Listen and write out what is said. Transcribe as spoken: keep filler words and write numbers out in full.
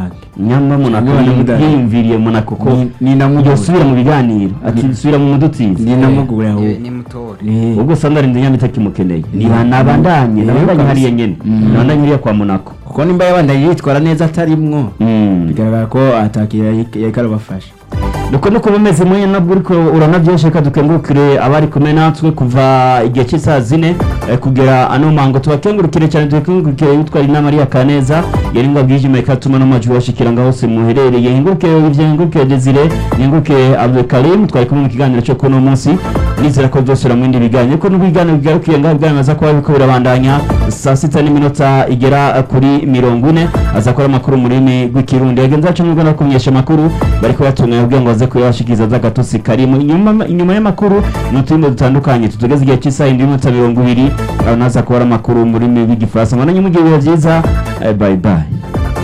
Monaco nyamba Monaco yiyumviriye Monaco ko ni namujyo subira mu biganiro ati subira mu mudutizi ni namugura aho ni mutore ubwo sandari ndinya bitakimukeneye ni banabandanye nabandanye hariye nyene nabandanye hariye kwa Monaco kuko nimba yabandanye yitwara neza atarimwo bigaragara ko atakira yakarabafasha nuko nuko bimeze mwenye nabwo uriko uranavyeshe kadukengurukire abari kumwe natwe kuva igihe cy'isaha zine kugera ano mango tubakengurukire cyane dukengurukire yitwa Ina Maria Kaneza yari ngo bwijime katuma no majwi washikira ngaho se muherereye hingurukire ivyengurukire Desire hingurukire Abdul Karim twari kumwe mu kiganiro cyo kuno munsi nizera ko byosura mu indi biganiro ko n'ubiganiro bigarukiye ngaho bwamaza ko biko birabandanya saa sita n'iminota igera kuri mirongo ine azakora makuru muri rw'ikirundi yagenza cyo ngo nakumenyesha makuru bari ko batunga ubwe ngo aze kuyashikiza zagatusi karimo inyuma inyuma y'amakuru n'utundo dutandukanye tutugeze igihe cy'isaha mirongo ibiri aho naza kubara makuru muri rw'igifaransa ngo nanyumugiye byiza bye bye